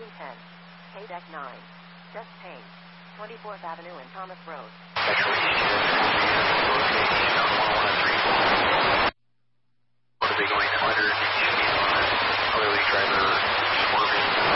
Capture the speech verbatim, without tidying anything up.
ten. K-Deck nine. Just Payne. twenty-fourth Avenue and Thomas Road. What are they going under? Clearly driver swerving.